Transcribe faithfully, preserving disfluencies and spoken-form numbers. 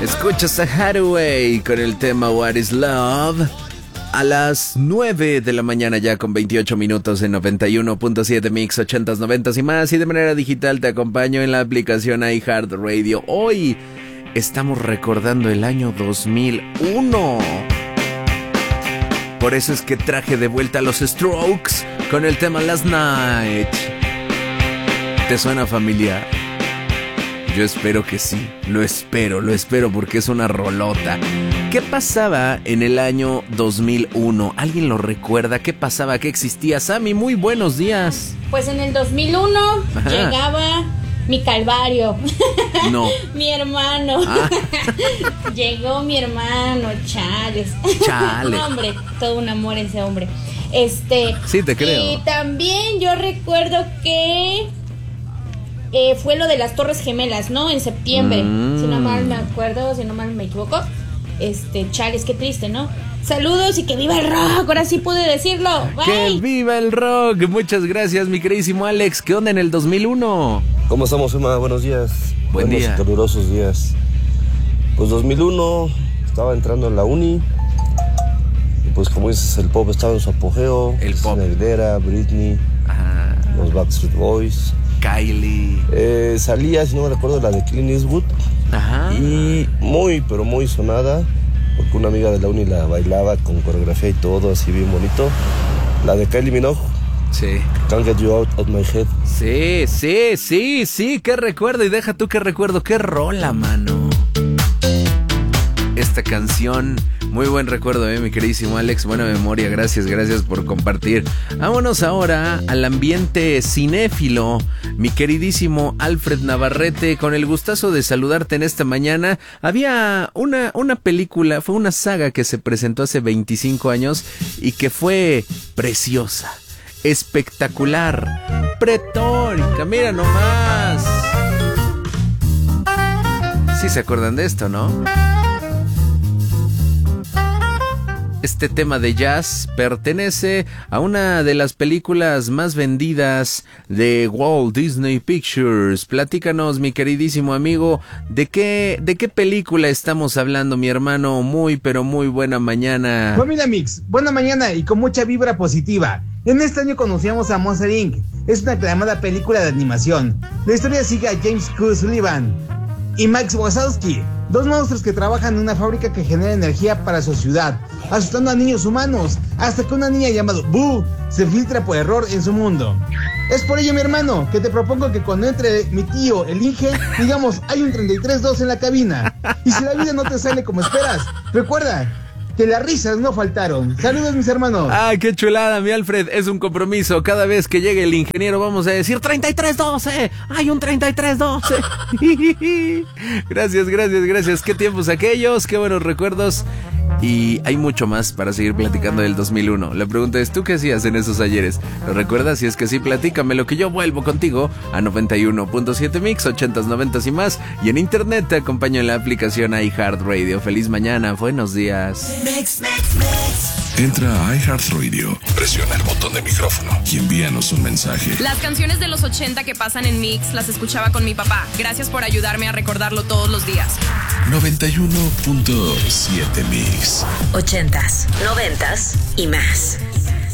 Escuchas a Hathaway con el tema What is Love a las nueve de la mañana ya con veintiocho minutos en noventa y uno punto siete Mix ochentas, noventas y más, y de manera digital te acompaño en la aplicación iHeartRadio. Hoy estamos recordando el año dos mil uno. Por eso es que traje de vuelta a los Strokes con el tema Last Night. ¿Te suena familiar? Yo espero que sí, lo espero, lo espero porque es una rolota. ¿Qué pasaba en el año dos mil uno? ¿Alguien lo recuerda? ¿Qué pasaba? ¿Qué existía? Sammy, muy buenos días. Pues en el dos mil uno Ajá. llegaba mi calvario. No. Mi hermano. Ah. Llegó mi hermano, chales. Chales. No, hombre, todo un amor ese hombre. Este. Sí, te creo. Y también yo recuerdo que Eh, fue lo de las Torres Gemelas, ¿no? En septiembre, mm. si no mal me acuerdo, si no mal me equivoco. Este, chales, qué triste, ¿no? Saludos y que viva el rock, ahora sí pude decirlo. Bye. ¡Que viva el rock! Muchas gracias, mi queridísimo Alex. ¿Qué onda en el dos mil uno? ¿Cómo estamos, Emma? Buenos días. Buen Buenos día. y calurosos días. Pues dos mil uno, estaba entrando en la uni. Y pues como dices, el pop estaba en su apogeo. El pop. Christina Aguilera, Britney, Ajá. los Backstreet Boys. Kylie. Eh, salía, si no me recuerdo, la de Clint Eastwood. Ajá. Y muy, pero muy sonada, porque una amiga de la uni la bailaba con coreografía y todo, así bien bonito. La de Kylie Minogue. Sí. Can't Get You Out of My Head. Sí, sí, sí, sí, qué recuerdo. Y deja tú que recuerdo, qué rola, mano. Esta canción, muy buen recuerdo, eh, mi queridísimo Alex, buena memoria, gracias, gracias por compartir. Vámonos ahora al ambiente cinéfilo, mi queridísimo Alfred Navarrete, con el gustazo de saludarte en esta mañana. Había una, una película, fue una saga que se presentó hace veinticinco años y que fue preciosa, espectacular, pretórica, mira nomás. Sí se acuerdan de esto, ¿no? Este tema de jazz pertenece a una de las películas más vendidas de Walt Disney Pictures. Platícanos, mi queridísimo amigo, ¿de qué, de qué película estamos hablando, mi hermano? Muy, pero muy buena mañana. Familia Mix, buena mañana y con mucha vibra positiva. En este año conocíamos a Monster incorporated. Es una aclamada película de animación. La historia sigue a James Q. Sullivan y Max Wazowski, dos monstruos que trabajan en una fábrica que genera energía para su ciudad, asustando a niños humanos, hasta que una niña llamada Boo se filtra por error en su mundo. Es por ello, mi hermano, que te propongo que cuando entre mi tío, el Inge, digamos, hay un treinta y tres dos en la cabina. Y si la vida no te sale como esperas, recuerda que las risas no faltaron. Saludos, mis hermanos. Ah, qué chulada, mi Alfred. Es un compromiso. Cada vez que llegue el ingeniero vamos a decir treinta y tres doce. Hay un treinta y tres doce. Gracias, gracias, gracias. Qué tiempos aquellos, qué buenos recuerdos. Y hay mucho más para seguir platicando del dos mil uno. La pregunta es, ¿tú qué hacías en esos ayeres? ¿Lo recuerdas? Si es que sí, platícame, lo que yo vuelvo contigo a noventa y uno punto siete Mix, ochentas, noventas y más. Y en internet te acompaño en la aplicación iHeartRadio. Feliz mañana, buenos días. Mix, mix, mix. Entra a iHeartRadio, presiona el botón de micrófono y envíanos un mensaje. Las canciones de los ochenta que pasan en Mix las escuchaba con mi papá. Gracias por ayudarme a recordarlo todos los días. noventa y uno punto siete Mix. Ochentas, noventas y más.